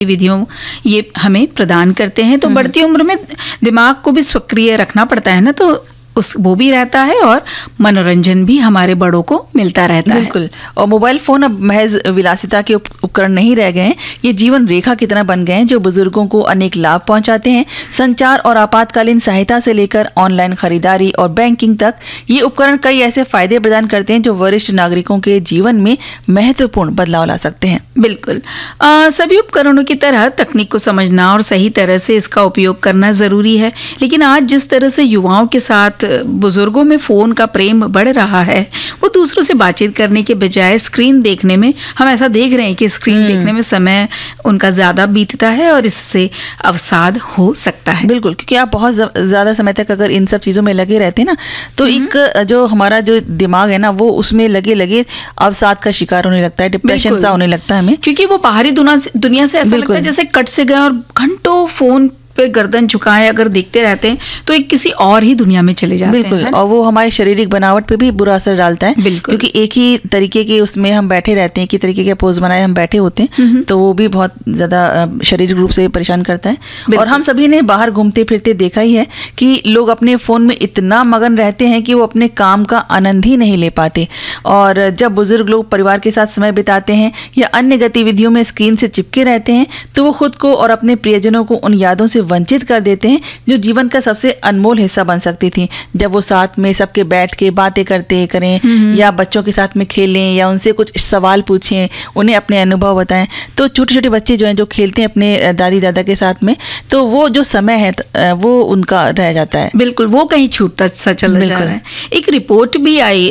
गतिविधियों ये हमें प्रदान करते हैं। तो बढ़ती उम्र में दिमाग को भी सक्रिय रखना पड़ता है ना, तो वो भी रहता है और मनोरंजन भी हमारे बड़ों को मिलता रहता है। बिल्कुल। और मोबाइल फोन अब महज विलासिता के उपकरण नहीं रह गए हैं, ये जीवन रेखा की तरह बन गए हैं जो बुजुर्गों को अनेक लाभ पहुंचाते हैं। संचार और आपातकालीन सहायता से लेकर ऑनलाइन खरीदारी और बैंकिंग तक ये उपकरण कई ऐसे फायदे प्रदान करते हैं जो वरिष्ठ नागरिकों के जीवन में महत्वपूर्ण बदलाव ला सकते हैं। बिल्कुल। सभी उपकरणों की तरह तकनीक को समझना और सही तरह से इसका उपयोग करना जरूरी है, लेकिन आज जिस तरह से युवाओं के साथ बुजुर्गों में फोन का प्रेम बढ़ रहा है, वो दूसरों से बातचीत करने के बजाय स्क्रीन देखने में, हम ऐसा देख रहे हैं कि स्क्रीन देखने में समय उनका ज्यादा बीतता है और इससे अवसाद हो सकता है। बिल्कुल, क्योंकि आप बहुत ज्यादा समय तक अगर इन सब चीजों में लगे रहते हैं ना, तो एक जो हमारा जो दिमाग है ना, वो उसमें लगे लगे अवसाद का शिकार होने लगता है, डिप्रेशन सा होने लगता है हमें, क्योंकि वो बाहरी दुनिया से ऐसा लगता है जैसे कट से गए और घंटों फोन पे गर्दन झुकाए अगर देखते रहते हैं तो एक किसी और ही दुनिया में चले जाते हैं। बिल्कुल। और वो हमारी शारीरिक बनावट पे भी बुरा असर डालता है। बिल्कुल। क्योंकि एक ही तरीके के उसमें हम बैठे रहते हैं, एक ही तरीके के पोज बनाए हम बैठे होते हैं, तो वो भी बहुत ज्यादा शारीरिक रूप से परेशान करता है। और हम सभी ने बाहर घूमते फिरते देखा ही है कि लोग अपने फोन में इतना मगन रहते हैं कि वो अपने काम का आनंद ही नहीं ले पाते। और जब बुजुर्ग लोग परिवार के साथ समय बिताते हैं या अन्य गतिविधियों में स्क्रीन से चिपके रहते हैं, तो वो खुद को और अपने प्रियजनों को उन यादों से वंचित कर देते हैं जो जीवन का सबसे अनमोल हिस्सा बन सकती थी। जब वो साथ में सबके बैठ के बातें करते करें या बच्चों के साथ में खेलें या उनसे कुछ सवाल पूछें, उन्हें अपने अनुभव बताएं, तो छोटे छोटे बच्चे जो हैं जो खेलते हैं अपने दादी दादा के साथ में, तो वो जो समय है वो उनका रह जाता है। बिल्कुल, वो कहीं छूटता सा चला जा रहा है। एक रिपोर्ट भी आई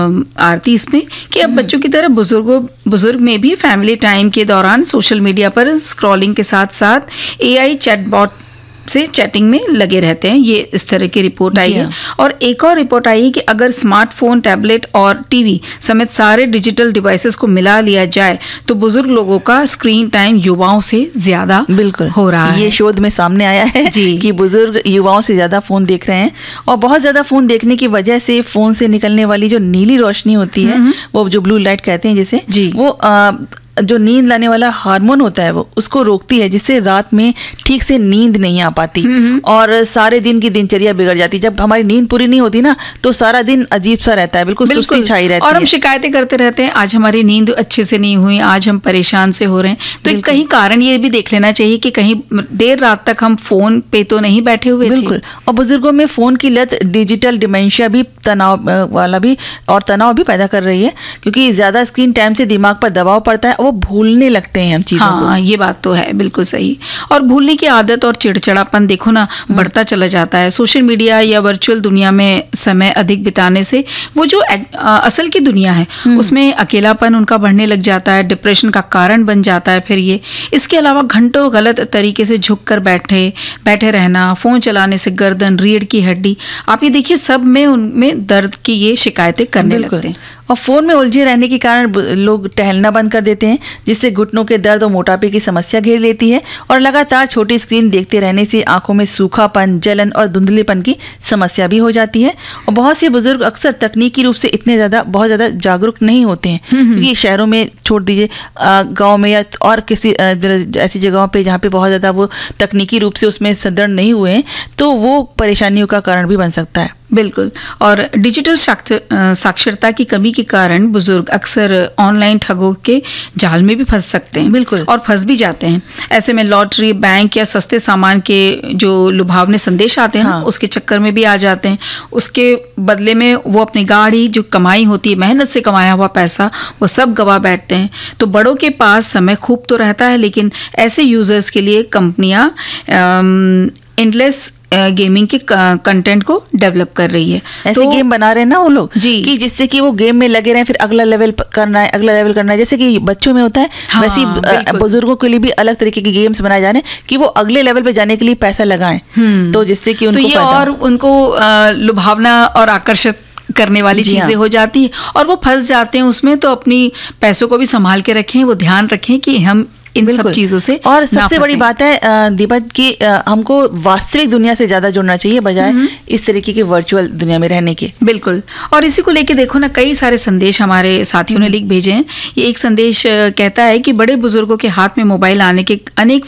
आरती इसमें कि अब बच्चों की तरह बुजुर्ग में भी फैमिली टाइम के दौरान सोशल मीडिया पर स्क्रॉलिंग के साथ साथ AI चैटबॉट से चैटिंग में लगे रहते हैं। ये इस तरह की रिपोर्ट आई है। और एक और रिपोर्ट आई है कि अगर स्मार्टफोन, टैबलेट और टीवी समेत सारे डिजिटल डिवाइसेस को मिला लिया जाए तो बुजुर्ग लोगों का स्क्रीन टाइम युवाओं से ज्यादा बिल्कुल हो रहा है। ये शोध में सामने आया है कि बुजुर्ग युवाओं से ज्यादा फोन देख रहे हैं, और बहुत ज्यादा फोन देखने की वजह से फोन से निकलने वाली जो नीली रोशनी होती है, वो जो ब्लू लाइट कहते हैं जिसे, वो जो नींद लाने वाला हार्मोन होता है वो उसको रोकती है, जिससे रात में ठीक से नींद नहीं आ पाती और सारे दिन की दिनचर्या बिगड़ जाती। जब हमारी नींद पूरी नहीं होती ना, तो सारा दिन अजीब सा रहता है, बिल्कुल सुस्ती छाई रहती है। और हम शिकायतें करते रहते हैं, आज हमारी नींद अच्छे से नहीं हुई, आज हम परेशान से हो रहे हैं। तो कहीं कारण ये भी देख लेना चाहिए कि कहीं देर रात तक हम फोन पे तो नहीं बैठे हुए थे। और बुजुर्गों में फोन की लत डिजिटल डिमेंशिया भी, तनाव भी पैदा कर रही है, क्योंकि ज्यादा स्क्रीन टाइम से दिमाग पर दबाव पड़ता है, वो भूलने लगते हैं हम चीजों को। ये बात तो है, बिल्कुल सही। और भूलने की आदत और चिड़चिड़ापन देखो ना बढ़ता चला जाता है। सोशल मीडिया या वर्चुअल दुनिया में समय अधिक बिताने से वो जो असल की दुनिया है उसमें अकेलापन उनका बढ़ने लग जाता है, डिप्रेशन का कारण बन जाता है फिर ये। इसके अलावा घंटों गलत तरीके से झुक कर बैठे रहना, फोन चलाने से गर्दन, रीढ़ की हड्डी, आप ये देखिए सब में उनमें दर्द की ये शिकायतें करने लगते हैं। और फोन में उलझे रहने के कारण लोग टहलना बंद कर देते हैं, जिससे घुटनों के दर्द और मोटापे की समस्या घेर लेती है। और लगातार छोटी स्क्रीन देखते रहने से आंखों में सूखापन, जलन और धुंधलेपन की समस्या भी हो जाती है। और बहुत से बुजुर्ग अक्सर तकनीकी रूप से बहुत ज्यादा जागरूक नहीं होते हैं, क्योंकि शहरों में छोड़ दीजिए, गाँव में या और किसी ऐसी जगहों पे जहाँ पे बहुत ज्यादा वो तकनीकी रूप से उसमें सुदृढ़ नहीं हुए हैं, तो वो परेशानियों का कारण भी बन सकता है। बिल्कुल। और डिजिटल साक्षरता की कमी के कारण बुजुर्ग अक्सर ऑनलाइन ठगों के जाल में भी फंस सकते हैं। बिल्कुल। और फंस भी जाते हैं। ऐसे में लॉटरी, बैंक या सस्ते सामान के जो लुभावने संदेश आते हैं ना, उसके चक्कर में भी आ जाते हैं। उसके बदले में वो अपनी गाड़ी, जो कमाई होती है, मेहनत से कमाया हुआ पैसा, वो सब गवा बैठते हैं। तो बड़ों के पास समय खूब तो रहता है, लेकिन ऐसे यूजर्स के लिए कंपनियां एंडलेस गेमिंग के कंटेंट को डेवलप कर रही है। ऐसे गेम बना रहे हैं ना वो लोग कि जिससे कि वो गेम में लगे रहे, फिर अगला लेवल करना है, जैसे कि बच्चों में होता है, वैसे ही बुजुर्गों के लिए भी अलग तरीके के गेम्स बनाए जा रहे हैं कि वो अगले लेवल पे जाने के लिए पैसा लगाएं, तो जिससे कि उनको तो ये और उनको लुभावना और आकर्षित करने वाली चीजें हो जाती है और वो फंस जाते हैं उसमें। तो अपनी पैसों को भी संभाल के रखें, वो ध्यान रखें कि हम इन सब चीजों से। और सबसे बड़ी बात है दीपक कि हमको वास्तविक दुनिया से ज्यादा जुड़ना चाहिए बजाय इस तरीके की वर्चुअल दुनिया में रहने के। बिल्कुल। और इसी को लेके देखो ना, कई सारे संदेश हमारे साथियों ने लिख भेजे हैं। ये एक संदेश कहता है कि बड़े बुजुर्गों के हाथ में मोबाइल आने के अनेक